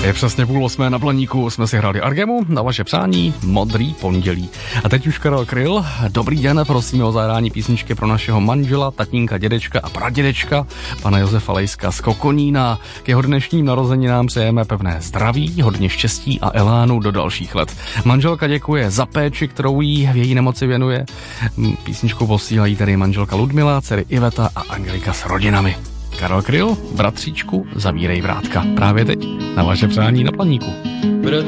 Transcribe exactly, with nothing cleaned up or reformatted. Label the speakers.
Speaker 1: Je přesně půl osmé na Blaníku, jsme si hráli Argemu, na vaše přání Modrý pondělí. A teď už Karel Kryl. Dobrý den, prosíme o zahrání písničky pro našeho manžela, tatínka, dědečka a pradědečka, pana Josefa Lejska z Kokonína. K jeho dnešním narozeninám přejeme pevné zdraví, hodně štěstí a elánu do dalších let. Manželka děkuje za péči, kterou jí v její nemoci věnuje. Písničku posílají tedy manželka Ludmila, dcery Iveta a Angelika s rodinami. Karel Kryl, bratříčku, zavírej vrátka. Právě teď na vaše přání na Planíku.